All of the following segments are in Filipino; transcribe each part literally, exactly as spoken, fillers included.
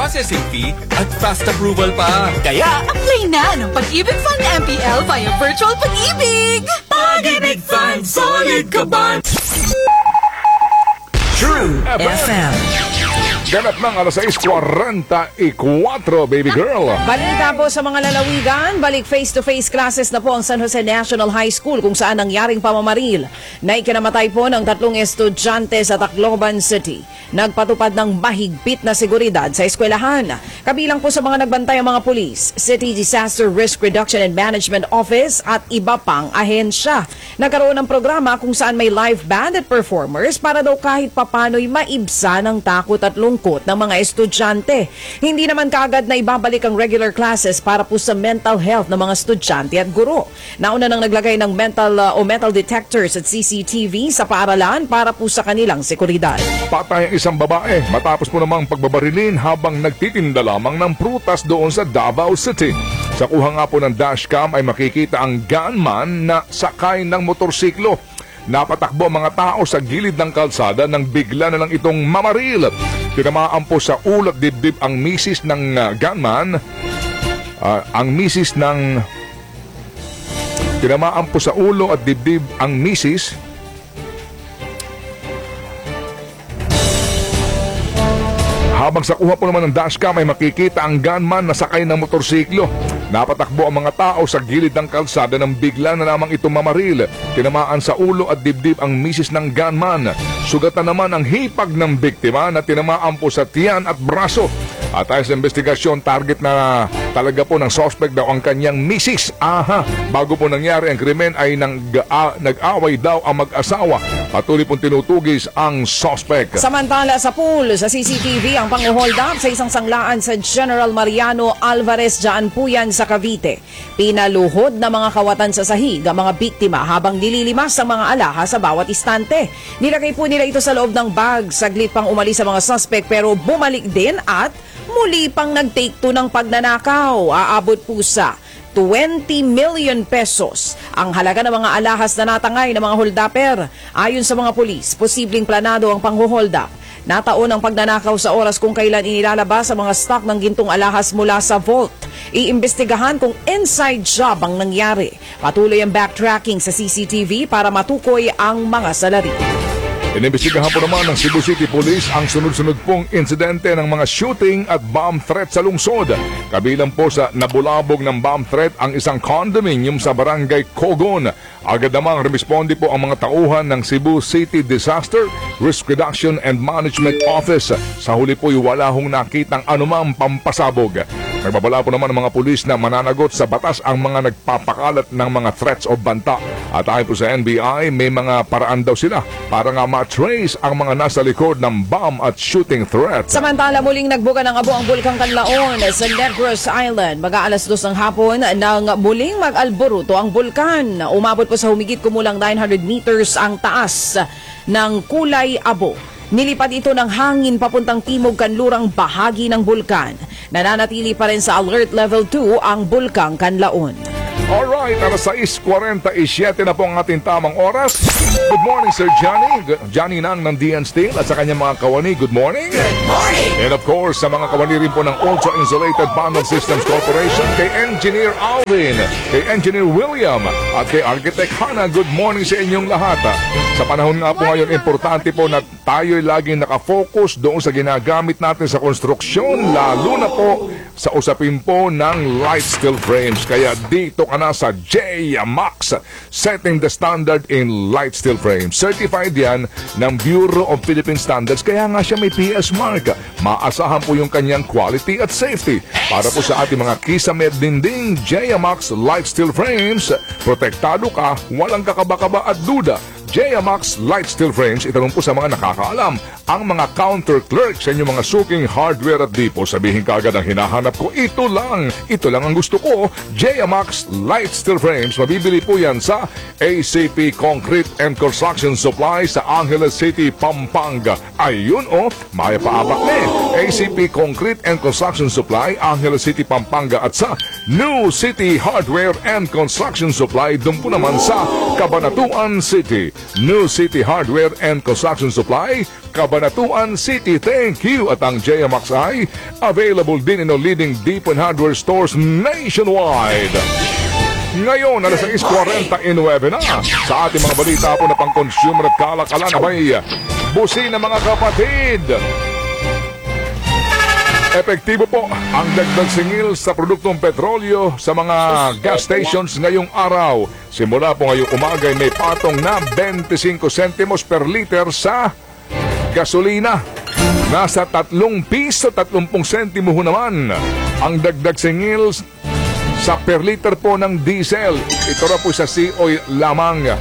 processing fee at fast approval pa. Kaya, apply na ng Pag-ibig Fund M P L via Virtual Pag-ibig! Pag-ibig Fund, solid ka ba? True F M. Ganap ng alas sais forty-four, baby girl. Balita po sa mga lalawigan, balik face-to-face classes na po ang San Jose National High School kung saan nangyaring pamamaril na ikinamatay po ng tatlong estudyante sa Tacloban City. Nagpatupad ng mahigpit na seguridad sa eskwelahan. Kabilang po sa mga nagbantay ang mga pulis, City Disaster Risk Reduction and Management Office at iba pang ahensya. Nagkaroon ng programa kung saan may live band at performers para daw kahit papano'y maibsa ng takot at lungkot ng mga estudyante. Hindi naman kaagad na ibabalik ang regular classes para po sa mental health ng mga estudyante at guro. Nauna nang naglagay ng mental uh, o metal detectors at C C T V sa paaralan para po sa kanilang seguridad. Patay ang isang babae matapos po namang pagbabarilin habang nagtitinda lamang ng prutas doon sa Davao City. Sa kuha nga po ng dashcam ay makikita ang gunman na sakay ng motorsiklo. Napatakbo ang mga tao sa gilid ng kalsada nang bigla na lang itong mamaril. Tinamaan po sa ulo at dibdib ang misis ng uh, gunman. Uh, ang misis ng... Tinamaan po sa ulo at dibdib ang misis. Habang sa kuha po naman ng dashcam ay makikita ang gunman na sakay ng motorsiklo. Napatakbo ang mga tao sa gilid ng kalsada nang bigla na lamang itong mamaril. Tinamaan sa ulo at dibdib ang misis ng gunman. Sugatan naman ang hipag ng biktima na tinamaan po sa tiyan at braso. At tayo sa investigasyon, target na talaga po ng suspect daw ang kanyang misis. Aha, bago po nangyari ang krimen ay nang, uh, nag-away daw ang mag-asawa. Patuloy pong tinutugis ang suspect. Samantala sa pool, sa C C T V ang pang-hold up sa isang sanglaan sa General Mariano Alvarez dyan po yan sa Cavite. Pinaluhod na mga kawatan sa sahig ang mga biktima habang nililimas ang mga alahas sa bawat istante. Nilagay po nila ito sa loob ng bag. Saglit pang umalis ang mga suspect pero bumalik din at muli pang nag-take two ng pagnanakaw. Aabot po sa twenty million pesos ang halaga ng mga alahas na natangay ng mga holdapper. Ayon sa mga pulis, posibleng planado ang pang-hold up. Nataon ang pagnanakaw sa oras kung kailan inilalabas ang mga stock ng gintong alahas mula sa vault. Iimbestigahan kung inside job ang nangyari. Patuloy ang backtracking sa C C T V para matukoy ang mga salarin. Inimbestigahan po naman ng Cebu City Police ang sunod-sunod pong insidente ng mga shooting at bomb threat sa lungsod. Kabilang po sa nabulabog ng bomb threat ang isang condominium sa barangay Cogon. Agad namang rumisponde po ang mga tauhan ng Cebu City Disaster Risk Reduction and Management Office. Sa huli po'y wala hong nakitang anumang pampasabog. Nagbabala po naman ng mga pulis na mananagot sa batas ang mga nagpapakalat ng mga threats o banta. At ayon po sa N B I, may mga paraan daw sila para nga ma-trace ang mga nasa likod ng bomb at shooting threat. Samantala muling nagbuka ng abo ang Bulkang Kanlaon sa Negros Island. Mag-aalas dos ng hapon nang muling mag-alboruto ang bulkan. Umabot po sa humigit kumulang nine hundred meters ang taas ng kulay abo. Nilipad ito ng hangin papuntang timog kanlurang bahagi ng bulkan. Nananatili pa rin sa alert level two ang Bulkang Kanlaon. Alright, alas sais forty-seven na po ang ating tamang oras. Good morning, Sir Johnny. Johnny Nang ng D N Steel at sa kanyang mga kawani, good morning. Good morning! And of course, sa mga kawani rin po ng Ultra Insulated Panel Systems Corporation, kay Engineer Alvin, kay Engineer William, at kay Architect Hannah, good morning sa inyong lahat. Sa panahon nga po ngayon, importante po na tayo'y laging nakafocus doon sa ginagamit natin sa konstruksyon, lalo na po sa usapin po ng light steel frames. Kaya dito ka na sa J-Max, setting the standard in light steel frames. Certified yan ng Bureau of Philippine Standards, kaya nga siya may P S mark. Maasahan po yung kanyang quality at safety. Para po sa ating mga kisamet dinding, J-Max light steel frames, protektado ka, walang kakaba-kaba at duda. J-Max Light Steel Frames, itanong po sa mga nakakaalam, ang mga counter clerk sa inyong mga suking hardware at depo. Sabihin kaagad ang hinahanap ko, ito lang, ito lang ang gusto ko. J-Max Light Steel Frames, mabibili po yan sa A C P Concrete and Construction Supply sa Angeles City, Pampanga. Ayun o, oh, maya paapak na eh. A C P Concrete and Construction Supply, Angeles City, Pampanga, at sa New City Hardware and Construction Supply, doon po naman sa Cabanatuan City. New City Hardware and Construction Supply, Cabanatuan City. Thank you. At ang J M X I, available din in all leading deep and hardware stores nationwide. Ngayon, alas sais forty-nine na. Sa ating mga balita po na pang-consumer at kalakalan, abay, busi na mga kapatid. Epektibo po ang dagdag singil sa produktong petrolyo sa mga gas stations ngayong araw. Simula po ngayong umaga ay may patong na twenty-five centimos per liter sa gasolina. Nasa tatlong piso, tatlumpung sentimo ho naman ang dagdag singil sa per liter po ng diesel. Ito na po sa C O lamang.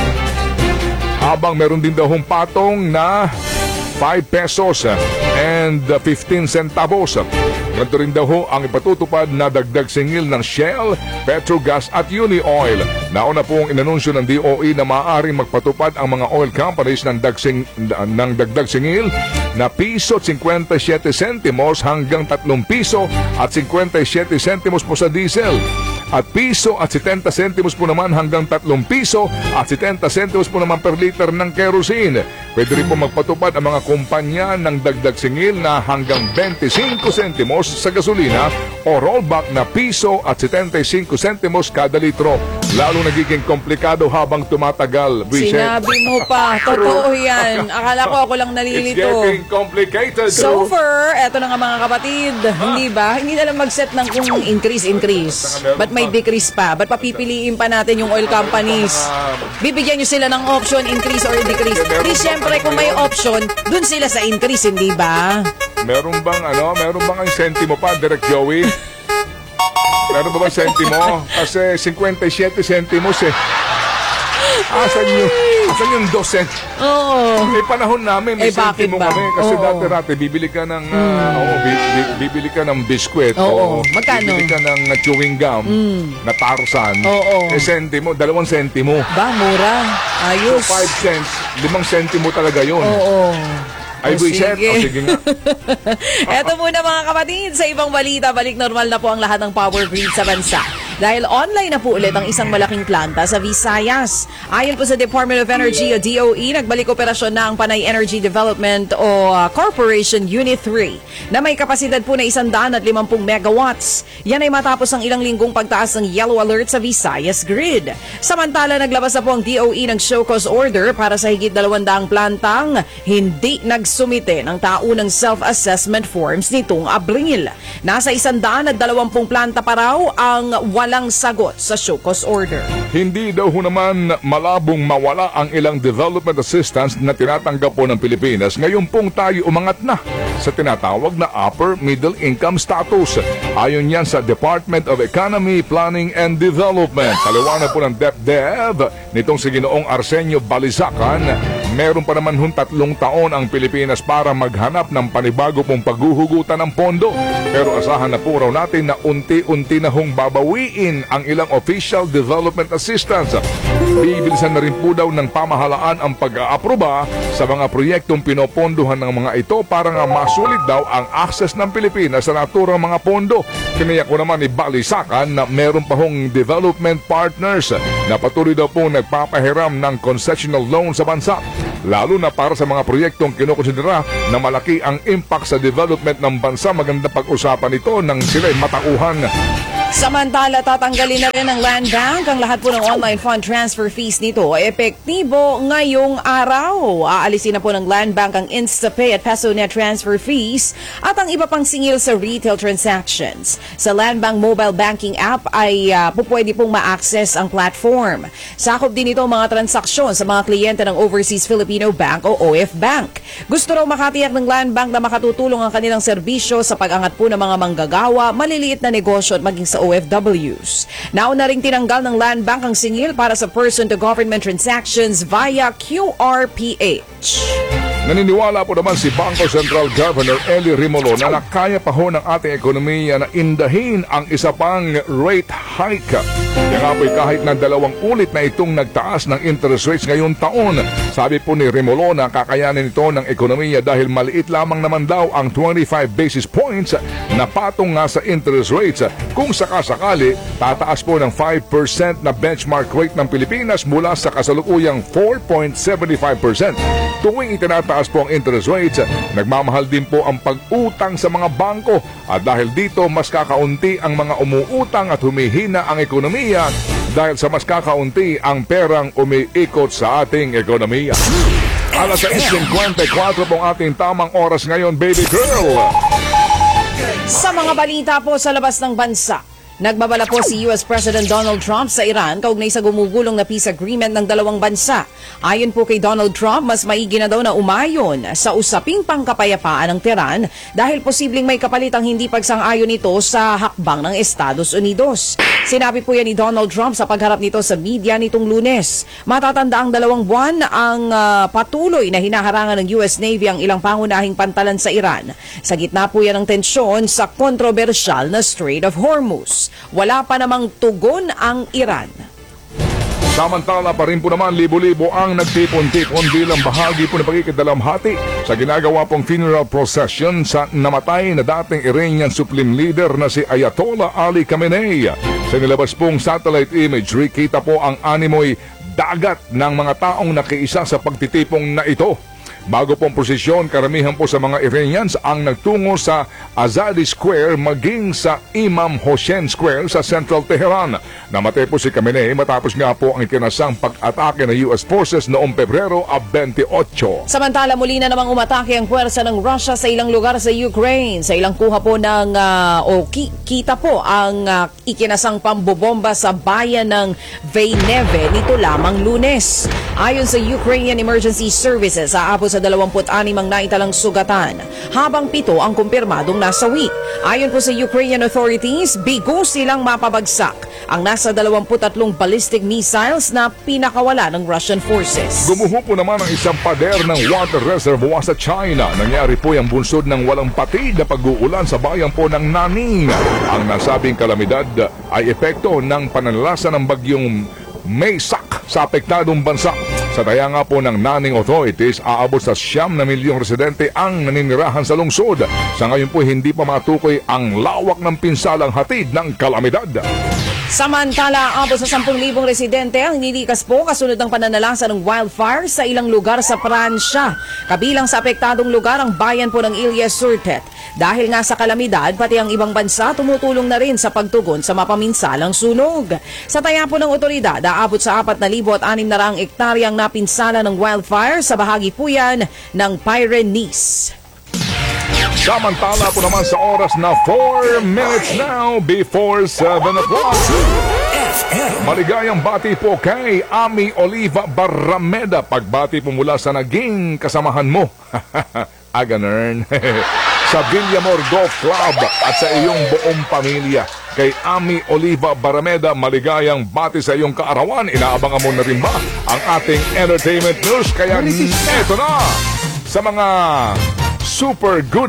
Habang meron din daw hong patong na five pesos and fifteen centavos. Ganito rin daw ho ang ipatutupad na dagdag singil ng Shell, Petrogas at Unioil. Nauna po ang inanunsyo ng D O E na maaaring magpatupad ang mga oil companies ng, dagsing, ng dagdag singil na piso at fifty-seven centimos hanggang tatlong piso at fifty-seven centimos po sa diesel. At piso at setenta centimos po naman hanggang tatlong piso at setenta centimos po naman per liter ng kerosene. Pwede rin po magpatupad ang mga kumpanya ng dagdag singil na hanggang twenty-five centimos sa gasolina o rollback na piso at setenta-y-cinco centimos kada litro. Lalo nagiging komplikado habang tumatagal. Bridget. Sinabi mo pa, totoo yan. Akala ko ako lang It's nalilito. getting complicated. So far, eto na nga mga kapatid, hindi ba? Hindi na lang mag-set ng kung increase-increase. Ba't may decrease pa? Ba't papipiliin pa natin yung oil companies? Bibigyan nyo sila ng option, increase or decrease. Di syempre kung may option, dun sila sa increase, hindi ba? Meron bang ano, meron bang ang sentimo pa, Direk Joey? Meron ba bang sentimo? Kasi fifty-seven centimos eh. Asan yung, asan yung dosen? Oo. May panahon namin, may Eh, bakit sentimo ba? kami. Kasi Oo. dati-dati, bibili ka ng, ah, oo, bi- bi- bibili ka ng biskwit. Oo. Magkano? Bibili ka ng uh, chewing gum na Tarzan. Oo. Eh, sentimo, dalawang sentimo. Ba, mura. Ayos. Five cents, limang sentimo talaga yun. Oo. Ay, O, Bridget, sige. o sige nga. Eto muna mga kapatid, sa ibang balita, balik normal na po ang lahat ng power grid sa bansa. Dahil online na po ulit ang isang malaking planta sa Visayas. Ayon po sa Department of Energy o D O E, nagbalik operasyon na ang Panay Energy Development o uh, Corporation Unit three na may kapasidad po na one hundred fifty megawatts. Yan ay matapos ang ilang linggong pagtaas ng yellow alert sa Visayas grid. Samantala, naglabas na po ang D O E ng show cause order para sa higit dalawang plantang hindi nagsumite ng taunang self-assessment forms nitong Abril. Nasa one hundred twenty planta pa raw ang walang sagot sa show cause order. Hindi daw ho naman malabong mawala ang ilang development assistance na tinatanggap po ng Pilipinas. Ngayon pong tayo umangat na sa tinatawag na upper middle income status. Ayon yan sa Department of Economy, Planning and Development. Kaliwanag po ng DepDev nitong si Ginoong Arsenio Balisacan, meron pa naman hong tatlong taon ang Pilipinas para maghanap ng panibago pong paghuhugutan ng pondo. Pero asahan na po raw natin na unti-unti na hong babawiin ang ilang official development assistance. Bibilisan na rin po daw ng pamahalaan ang pag-aaproba sa mga proyektong pinopondohan ng mga ito para nga masulit daw ang access ng Pilipinas sa naturang mga pondo. Kinaya ko naman ibalisakan na meron pa hong development partners na patuloy daw po nagpapahiram ng concessional loan sa bansa. Lalo na para sa mga proyektong kinukonsidera na malaki ang impact sa development ng bansa. Maganda pag-usapan ito nang sila'y matauhan. Samantala, tatanggalin na rin ng Land Bank ang lahat po ng online fund transfer fees nito. Epektibo ngayong araw. Aalisin na po ng Land Bank ang InstaPay at PesoNet transfer fees at ang iba pang singil sa retail transactions. Sa Land Bank mobile banking app ay uh, pupwede pong ma-access ang platform. Sakop din ito mga transaksyon sa mga kliyente ng Overseas Filipino Bank o O F Bank. Gusto raw makatiyak ng Land Bank na makatutulong ang kanilang serbisyo sa pag-angat po ng mga manggagawa, maliliit na negosyo at maging sa O F Ws. Nauna ring tinanggal ng Land Bank ang singil para sa person-to-government transactions via Q R P H. Naniniwala po naman si Bangko Sentral Governor Eli Rimolo na nakaya pa ho ng ating ekonomiya na indahin ang isa pang rate hike. Kaya nga po'y kahit na dalawang ulit na itong nagtaas ng interest rates ngayong taon, sabi po ni Rimolo na kakayanin ito ng ekonomiya dahil maliit lamang naman daw ang twenty-five basis points na patong nga sa interest rates. Kung sakasakali, tataas po ng five percent na benchmark rate ng Pilipinas mula sa kasalukuyang four point seven five percent. Tuwing itinataas po ang interest rates, nagmamahal din po ang pag-utang sa mga bangko at dahil dito mas kakaunti ang mga umuutang at humihina ang ekonomiya dahil sa mas kakaunti ang perang umiikot sa ating ekonomiya. Alas sais fifty-four pong ating tamang oras ngayon, baby girl. Sa mga balita po sa labas ng bansa, nagbabala po si U S President Donald Trump sa Iran kaugnay sa gumugulong na peace agreement ng dalawang bansa. Ayon po kay Donald Trump, mas maigi na daw na umayon sa usaping pangkapayapaan ng Tehran dahil posibleng may kapalit ang hindi pagsang-ayon nito sa hakbang ng Estados Unidos. Sinabi po yan ni Donald Trump sa pagharap nito sa media nitong Lunes. Matatanda ang dalawang buwan ang uh, patuloy na hinaharangan ng U S Navy ang ilang pangunahing pantalan sa Iran. Sa gitna po yan ng tensyon sa kontrobersyal na Strait of Hormuz. Wala pa namang tugon ang Iran. Samantala pa rin po naman libo-libo ang nagtipon-tipon bilang bahagi po ng pagkikidalamhati sa ginagawa pong funeral procession sa namatay na dating Iranian Supreme Leader na si Ayatollah Ali Khamenei. Sa nilabas pong satellite imagery, kita po ang animoy dagat ng mga taong nakiisa sa pagtitipong na ito. Bago pong prosesyon, karamihan po sa mga Iranians ang nagtungo sa Azadi Square maging sa Imam Hossein Square sa Central Tehran. Namatay po si Khamenei matapos nga po ang ikinasang pag-atake ng U S forces noong Pebrero twenty-eight. Samantala, muli na namang umatake ang puwersa ng Russia sa ilang lugar sa Ukraine. Sa ilang kuha po ng, uh, o ki- kita po ang uh, ikinasang pambobomba sa bayan ng Vayneve nito lamang Lunes. Ayon sa Ukrainian Emergency Services, aabot sa dalawampu't-anim ang naitalang sugatan, habang pito ang kumpirmadong nasawi. Ayon po sa Ukrainian authorities, bigo silang mapabagsak ang nasa dalawampu't-tatlong ballistic missiles na pinakawala ng Russian forces. Gumuho po naman ang isang pader ng water reservoir sa China. Nangyari po yung bunsod ng walang patid na pag-uulan sa bayan po ng Nanning. Ang nasabing kalamidad ay epekto ng pananalasa ng bagyong Maysak sa apektadong bansa. Sa daya nga po ng Nanning authorities, aabot sa siyam na milyong residente ang naninirahan sa lungsod. Sa ngayon po, hindi pa matukoy ang lawak ng pinsalang hatid ng kalamidad. Samantala, abot sa sampung libong residente ang nilikas po kasunod ng pananalasa ng wildfire sa ilang lugar sa Pransya. Kabilang sa apektadong lugar ang bayan po ng Illes-sur-Tête. Dahil nga sa kalamidad, pati ang ibang bansa tumutulong na rin sa pagtugon sa mapaminsalang sunog. Sa taya po ng otoridad, aabot sa apat na libo at anim na raang ektaryang napinsala ng wildfire sa bahagi po yan ng Pyrenees. Samantala po naman sa oras na four minutes now before seven o'clock. Maligayang bati po kay Ami Oliva Barrameda. Pagbati po mula sa naging kasamahan mo. Aganern. Sa Villamor Golf Club at sa iyong buong pamilya. Kay Ami Oliva Barrameda, maligayang bati sa iyong kaarawan. Inaabangan mo na rin ba ang ating entertainment news? Kaya eto na sa mga super good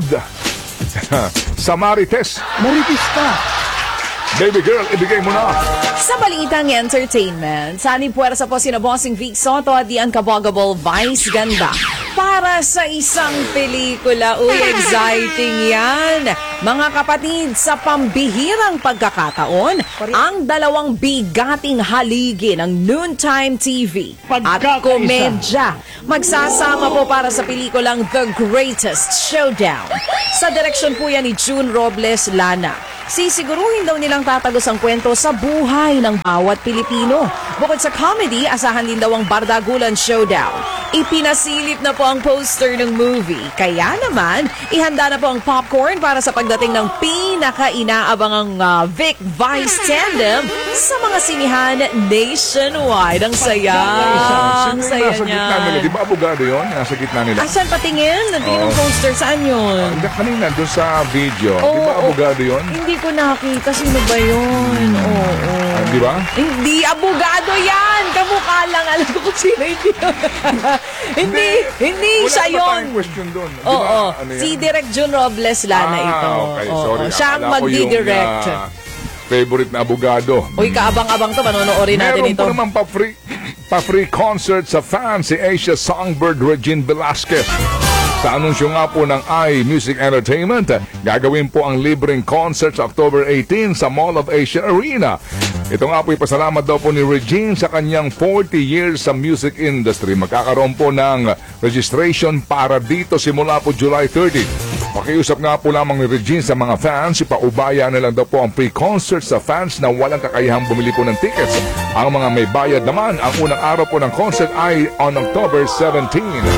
sa Marites. Marites ka. Baby girl, ibigay mo na. Sa balitang entertainment, sani puwersa po sina Bossing Vic Soto at the Unkabogable Vice Ganda para sa isang pelikula. Uy, exciting yan! Mga kapatid, sa pambihirang pagkakataon, ang dalawang bigating haligi ng Noontime T V at komedya magsasama po para sa pelikulang The Greatest Showdown. Sa direksyon po yan ni June Robles Lana. Sisiguruhin daw nilang tatagos ang kwento sa buhay ng bawat Pilipino. Bukod sa comedy, asahan din daw ang Bardagulan Showdown. Ipinasilip na po ang poster ng movie. Kaya naman, ihanda na po ang popcorn para sa pagdating ng pinaka pinaka-inaabangang uh, Vic Vice Tandem sa mga sinihan nationwide. Ang saya. Ang Sino saya yung nasa gitna nila? Di niya. ba abogado yun? Nasa gitna nila. Asan patingin? Natingin ng Oo. poster. Saan yun? Hindi, kanina, doon sa video. Di Oo, ba oo. abogado yun? Hindi ko nakita. Sino ba yun? Oo. Ah, di ba? Hindi, abogado yan! Kamukha lang. Alam ko kung sino hindi. hindi, hindi Wala siya naman yun. tayong question doon. Di Oo, ba? Ano yan? si Direk Jun Robles Lana Ah, ito. okay. Oo, Sorry. siya ang Akala ko yung, magdi-direct. ah, favorite na abogado. Uy, kaabang-abang to. Panonoorin natin Meron ito. po naman pa-free, pa-free concert sa fan si Asia Songbird Regine Velasquez. Sa anunsyo nga po ng iMusic Entertainment, gagawin po ang libreng concert sa October eighteen sa Mall of Asia Arena. Ito nga po ipasalamat daw po ni Regine sa kanyang forty years sa music industry. Magkakaroon po ng registration para dito simula po July thirtieth. Pakiusap nga po lamang ni Regine sa mga fans, ipaubaya na lang daw po ang pre-concert sa fans na walang kakayahang bumili po ng tickets. Ang mga may bayad naman, ang unang araw po ng concert ay on October seventeenth.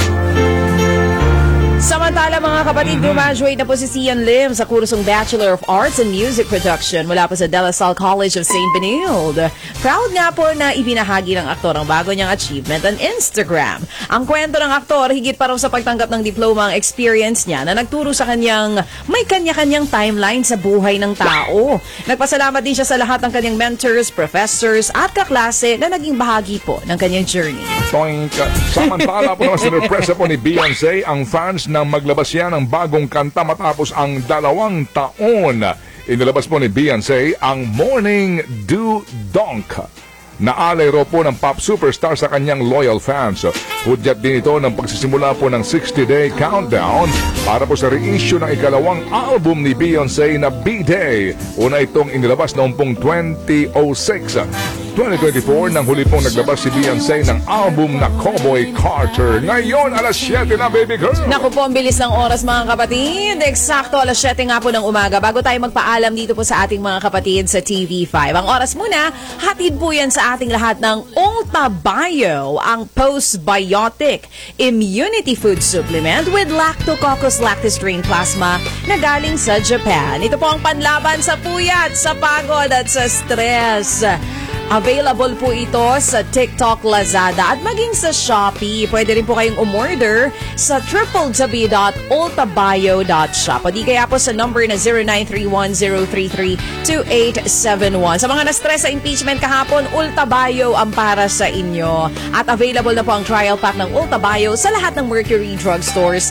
Samantala mga kapatid, graduate na po si Sian Lim sa kursong Bachelor of Arts in Music Production mula po sa De La Salle College of Saint Benilde. Proud nga po na ibinahagi ng aktor ang bago niyang achievement on Instagram. Ang kwento ng aktor, higit pa raw sa pagtanggap ng diploma ang experience niya na nagturo sa kanyang may kanya-kanyang timeline sa buhay ng tao. Nagpasalamat din siya sa lahat ng kanyang mentors, professors at kaklase na naging bahagi po ng kanyang journey. Toink. Samantala po naman sinurpresa po ni Beyonce ang fans nang maglabas yan ng bagong kanta matapos ang dalawang taon. Inilabas po ni Beyonce ang Morning Dew Donk na alay raw po ng pop superstar sa kanyang loyal fans. Hudyat din ito ng pagsisimula po ng sixty-day countdown para po sa reissue ng ikalawang album ni Beyonce na B-Day. Una itong inilabas noong pong twenty oh six. twenty twenty-four nang huli pong naglabas si Beyonce ng album na Cowboy Carter. Ngayon, alas siyete na, baby girl! Naku po, ang bilis ng oras mga kapatid. Eksakto, alas siyete nga po ng umaga. Bago tayo magpaalam dito po sa ating mga kapatid sa T V five. Ang oras muna, hatid po yan sa ating lahat ng Ulta Bio, ang postbiotic immunity food supplement with Lactococcus lactis strain plasma na galing sa Japan. Ito po ang panlaban sa puyat, sa pagod at sa stress. Available po ito sa TikTok, Lazada at maging sa Shopee. Pwede rin po kayong umorder sa w w w dot ulta bio dot shop o di kaya po sa number na zero nine three one zero three three two eight seven one. Sa mga na-stress sa impeachment kahapon, Ulta Bio ang para sa inyo. At available na po ang trial pack ng Ulta Bio sa lahat ng Mercury Drug Stores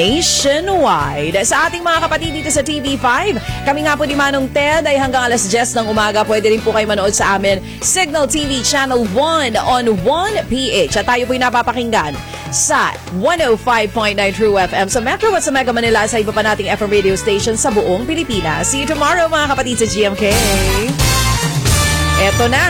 nationwide. Sa ating mga kapatid dito sa T V five, kami nga po ni Manong Ted ay hanggang alas diyes ng umaga. Pwede rin po kayo manood sa amin Signal T V Channel one on one P H. At tayo po'y napapakinggan sa one oh five point nine True F M sa Metro at sa Mega Manila sa iba pa nating F M radio station sa buong Pilipinas. See you tomorrow mga kapatid sa G M K. Eto na.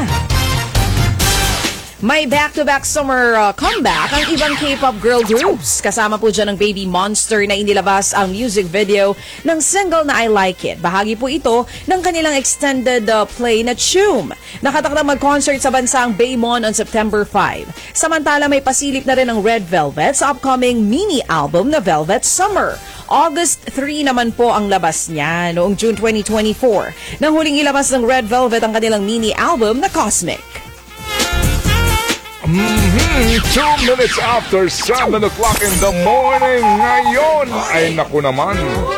May back-to-back summer uh, comeback ang ibang K-pop girl groups. Kasama po dyan ng Baby Monster na inilabas ang music video ng single na I Like It. Bahagi po ito ng kanilang extended uh, play na Choom. Nakatakdang mag-concert sa bansa ang Baymon on September five. Samantala may pasilip na rin ang Red Velvet sa upcoming mini album na Velvet Summer. August three naman po ang labas niya noong June twenty twenty-four. Nang huling ilabas ng Red Velvet ang kanilang mini album na Cosmic. Mm-hmm. Two minutes after seven o'clock in the morning. Ngayon, ay naku naman.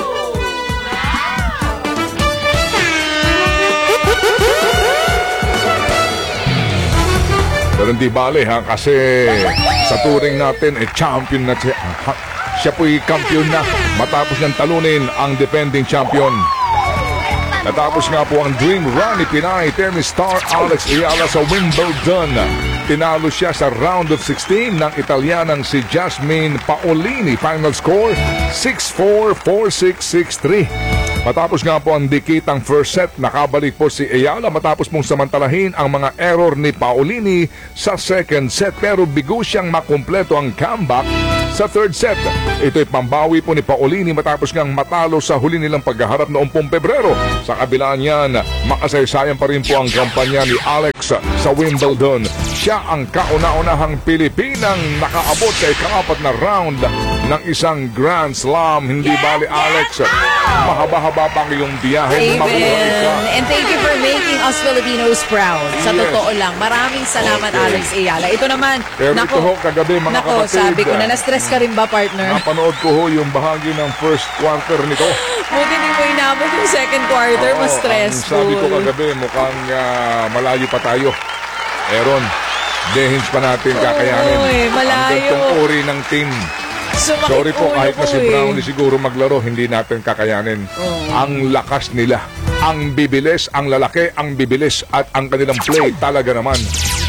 Pero hindi bale ha, kasi sa turing natin, eh, champion na siya. Ha, siya po'y kampiyon na matapos niyang talunin ang defending champion. Natapos nga po ang dream run ni Pinay tennis star Alex Ayala sa Wimbledon. Tinalo siya sa round of sixteen ng Italianang si Jasmine Paolini. Final score, six four, four six, six three. Matapos nga po ang dikitang first set, nakabalik po si Ayala matapos mong samantalahin ang mga error ni Paolini sa second set. Pero bigo siyang makumpleto ang comeback sa third set. Ito'y pambawi po ni Paolini matapos ngang matalo sa huli nilang paghaharap noong pong Pebrero. Sa kabila niyan, makasaysayan pa rin po ang kampanya ni Alex sa Wimbledon. siya ang kauna-unahang Pilipinang nakaabot sa ikaapat na round ng isang Grand Slam. Hindi bali, Alex, mahaba-haba pa ang iyong biyahe. Mabuhay ka. Amen. And thank you for making us Filipinos proud. Sa Yes. totoo lang. Maraming salamat, Okay. Alex Ayala. Ito naman, Pero ito ho, kagabi, mga nako, kapatid, sabi ko na, ah, na-stress ka rin ba, partner? Napanood ko ho yung bahagi ng first quarter nito. Buti di mo inabot yung second quarter, Oo, mas ang stressful. sabi ko kagabi, mukhang ah, malayo pa tayo. Aaron, dehins pa natin kakayanin. Oy, malayo. Ang gantong uri ng team. Sumakit Sorry po, ulo kahit na ko si eh. Brownlee siguro maglaro, hindi natin kakayanin. Ang lakas nila, ang bibilis, ang lalaki, ang bibilis, at ang kanilang play talaga naman.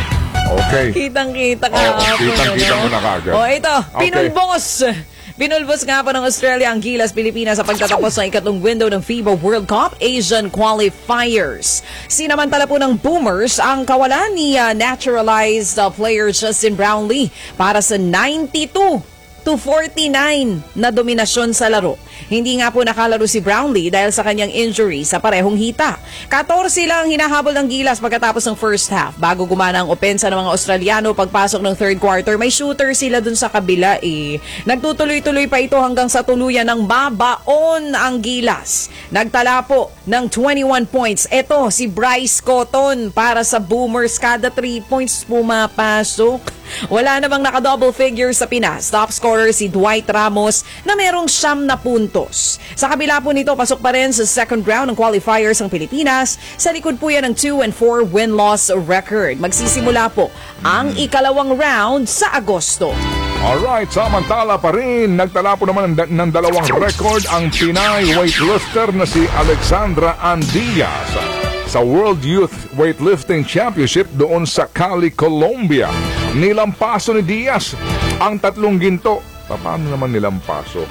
Okay. Kitang-kita ka. Oo, hapon, kitang-kita ano? mo na kagad. O, ito, Okay. pinulbos. Pinulbos nga pa ng Australia ang Gilas Pilipinas sa pagtatapos ng ikatlong window ng FIBA World Cup Asian Qualifiers. Sinamantala po ng Boomers ang kawalan ni uh, naturalized uh, player Justin Brownlee para sa ninety-two to forty-nine na dominasyon sa laro. Hindi nga po nakalaro si Brownlee dahil sa kanyang injury sa parehong hita. fourteen lang hinahabol ng Gilas pagkatapos ng first half. Bago gumana ang opensa ng mga Australiano pagpasok ng third quarter, may shooter sila dun sa kabila eh. Nagtutuloy-tuloy pa ito hanggang sa tuluyan ng babaon ang Gilas. Nagtala po ng twenty-one points. Ito si Bryce Cotton para sa Boomers, kada three points pumapasok. Wala namang naka-double figures sa Pinas. Top scorer si Dwight Ramos na merong siyam na puntos. Sa kabila po nito, pasok pa rin sa second round ng qualifiers ang Pilipinas. Sa likod po yan ng two and four win-loss record. Magsisimula po ang ikalawang round sa Agosto. Alright, samantala pa rin, nagtala po naman ng, ng dalawang record ang Pinay weightlifter na si Alexandra Ann Diaz sa World Youth Weightlifting Championship doon sa Cali, Colombia. Nilampaso ni Diaz ang tatlong ginto. Pa- Paano naman nilampaso?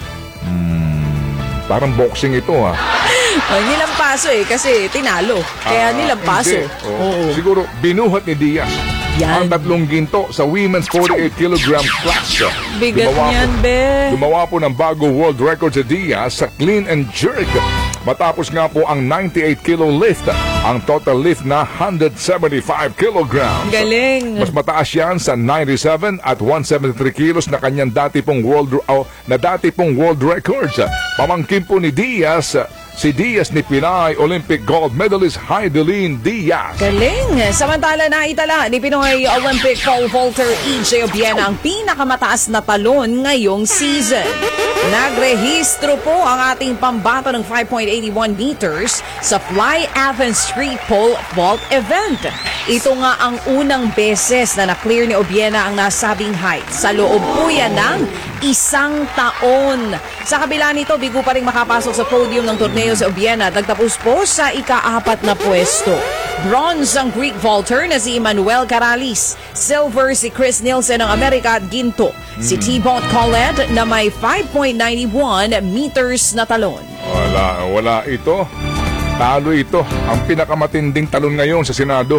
Hmm, parang boxing ito ha. Oh, nilampaso eh kasi tinalo. Kaya Ah, nilampaso. hindi. Oo. Siguro binuhat ni Diaz Yan. ang tatlong ginto sa women's forty-eight kilogram class. Bigat Gumawa niyan, po- be. Gumawa po ng bago world record sa Diaz sa clean and jerk. Matapos nga po ang ninety-eight kilo lift, ang total lift na one hundred seventy-five kilograms. Galing. Mas mataas yan sa ninety-seven at one seventy-three kilos na kanyang dati pong world oh, na dati pong world records. Pamangkin po ni Diaz, si Diaz ni Pinay Olympic gold medalist Heidelin Diaz. Galing! Samantala na itala ni Pinoy Olympic pole vaulter E J Obiena ang pinakamataas na talon ngayong season. Nagrehistro po ang ating pambato ng five point eight one meters sa Fly Athens Street Pole Vault event. Ito nga ang unang beses na na-clear ni Obiena ang nasabing height. Sa loob po yan ng isang taon. Sa kabila nito, bigo pa rin makapasok sa podium ng torneo si Obiena at nagtapos po sa ika-apat na pwesto. Bronze ang Greek vaulter na si Emmanuel Caralis. Silver si Chris Nielsen ng Amerika at ginto si T-Bot Collette na may five point nine one meters na talon. Wala, wala ito. Talo ito. Ang pinakamatinding talon ngayon sa Senado.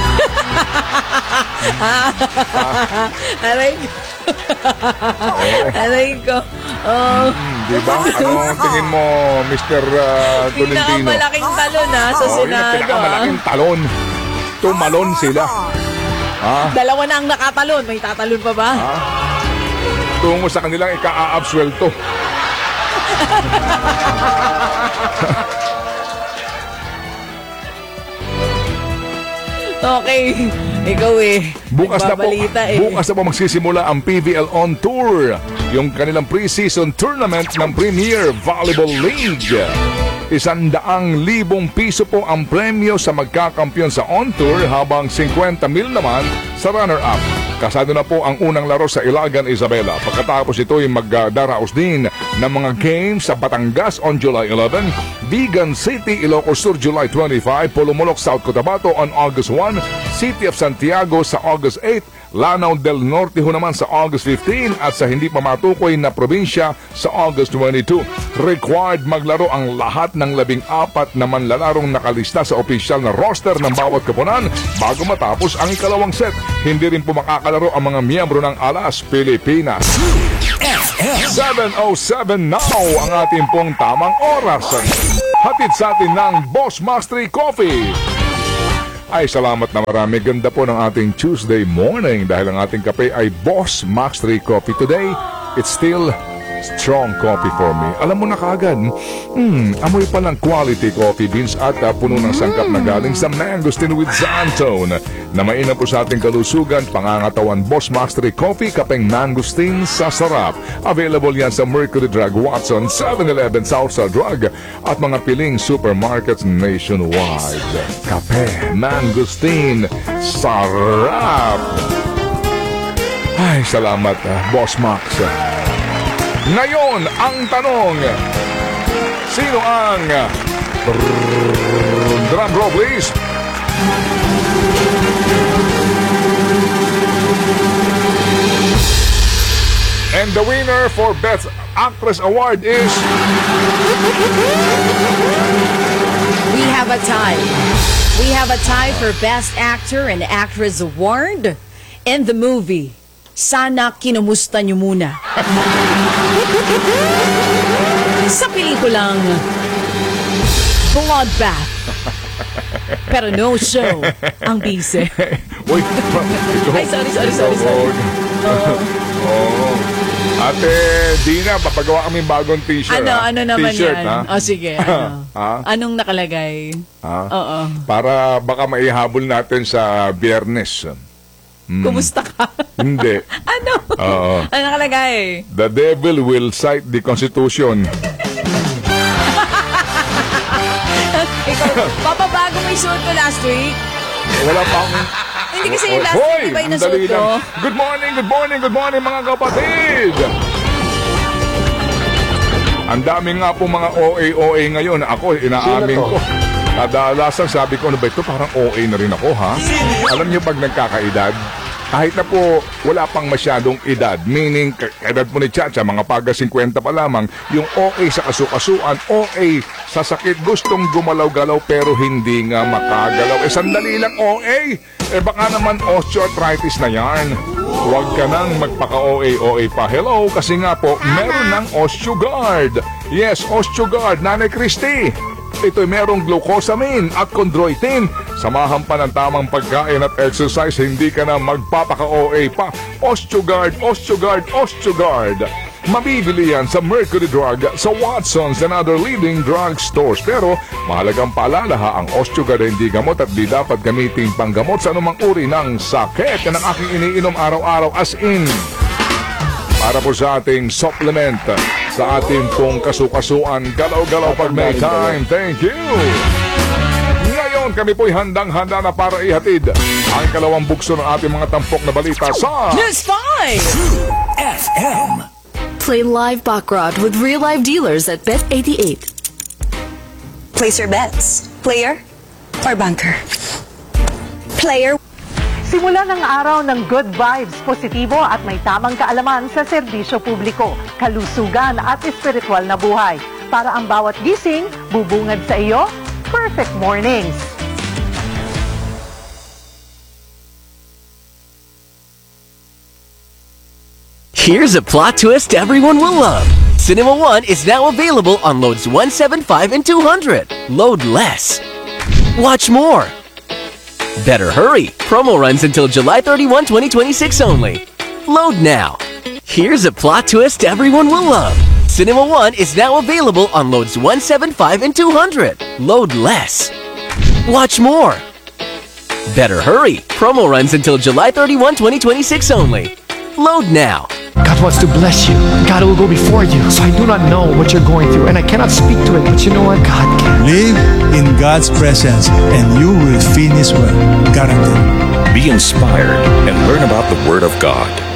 Aray ko. Aray ko. Oh, Di ba? Ano tingin mo, Mister Uh, Tolentino? pinakamalaking talon ha sa Oh, yun ang Senado. ah. pinakamalaking talon. Tumalon sila. Ha? Dalawa na ang nakatalon. May tatalon pa ba? Tungo sa kanilang ika-aabswelto. Okay. Ikaw eh. Bukas na po, Nagbabalita eh. bukas na po magsisimula ang P V L On Tour, yung kanilang pre-season tournament ng Premier Volleyball League. Isandaang libong piso po ang premyo sa magkakampiyon sa On Tour habang fifty mil naman sa runner-up. Kasado na po ang unang laro sa Ilagan, Isabela. Pagkatapos ito ay magdaraos din ng mga games sa Batangas on July eleven, Vigan City, Ilocos Sur, July twenty-five, Polomolok, South Cotabato on August one, City of Santiago sa August eight, Lanao del Norte ho naman sa August fifteen at sa hindi pa matukoy na probinsya sa August twenty-two. Required maglaro ang lahat ng labing apat na manlalarong nakalista sa opisyal na roster ng bawat kapunan bago matapos ang ikalawang set. Hindi rin po makakalaro ang mga miyembro ng Alas Pilipinas. seven oh seven now ang ating pong tamang oras. Hatid sa atin ng Boss Mastery Coffee. Ay, salamat na marami. Ganda po ng ating Tuesday morning dahil ang ating kape ay Boss Max three Coffee. Today, it's still strong coffee for me. Alam mo na kaagad, hmm, amoy pa ng quality coffee beans at uh, puno ng sangkap na galing sa Mangosteen with Xantone na mainam po sa ating kalusugan, pangangatawan. Boss Max three Coffee, kapeng Mangosteen sa sarap. Available yan sa Mercury Drug, Watson, seven eleven, Southside Drug at mga piling supermarkets nationwide. Kape Mangosteen, sarap! Ay, salamat, uh, Boss Max. Ngayon, ang tanong, sino ang drum roll, please? And the winner for Best Actress Award is... We have a tie. We have a tie for Best Actor and Actress Award in the movie Sana Kinumusta Niyo Muna. Sa pelikulang Bloodbath. Pero no show ang bise. Uy, Ay, sorry, sorry, sorry, sorry. Oh. Ate Dina, papagawa kami bagong t-shirt. Ano, ha? ano naman T-shirt, yan? ha? O sige, ano? Ha? Anong nakalagay? Ha? Oo. Para baka maihabol natin sa Biyernes. Kumusta ka? Hindi. Ano? Oo. Ano nakalagay? The devil will cite the Constitution. Ikaw, papabago mo yung suot ko last week. Wala pa akong... Hindi kasi yung last Hoy! week, iba yung Ang dali nasuot ko. lang. Good morning, good morning, good morning mga kapatid! Ang dami nga po mga O A O A ngayon. Ako, inaamin ko. Kadalasan sabi ko, ano ba ito? Parang O A na rin ako, ha? Alam niyo pag nagkakaedad, kahit na po wala pang masyadong edad, meaning edad po ni Chacha, mga paga fifty pa lamang, yung O A sa kasukasuan, O A sa sakit, gustong gumalaw-galaw pero hindi nga makagalaw. Eh, sandali lang O A! Eh, baka naman osteoarthritis na yan. Huwag ka nang magpaka-O A O A pa. Hello, kasi nga po, meron ng OsteoGuard. Yes, OsteoGuard, Nanay Christy. Ito'y merong glucosamine at chondroitin. Samahan pa ng tamang pagkain at exercise, hindi ka na magpapaka-O A pa. OsteoGuard, OsteoGuard, OsteoGuard. Mabibili yan sa Mercury Drug, sa Watsons and other leading drug stores. Pero mahalagang paalala ha, ang OsteoGuard ay hindi gamot at di dapat gamitin panggamot sa anumang uri ng sakit. Yan ang aking iniinom araw-araw, as in para po sa ating supplement, sa ating pong kasukasuan. Galaw-galaw pag may time. Thank you! Ngayon, kami po'y handang-handa na para ihatid ang kalawang bugso ng ating mga tampok na balita sa News five! F M. Play live baccarat with real live dealers at Bet eighty-eight. Place your bets. Player or banker? Player. Simula ng araw ng good vibes, positibo at may tamang kaalaman sa serbisyo publiko, kalusugan at espiritual na buhay. Para ang bawat gising, bubungad sa iyo, perfect mornings. Here's a plot twist everyone will love. Cinema One is now available on loads one seventy-five and two hundred. Load less. Watch more. Better hurry. Promo runs until July thirty-first, twenty twenty-six only. Load now. Here's a plot twist everyone will love. Cinema One is now available on loads one seventy-five and two hundred. Load less. Watch more. Better hurry. Promo runs until July thirty-first, twenty twenty-six only. Load now. God wants to bless you. God will go before you. So I do not know what you're going through, and I cannot speak to it. But you know what? God can. Live in God's presence, and you will finish well. Guaranteed. Be inspired and learn about the Word of God.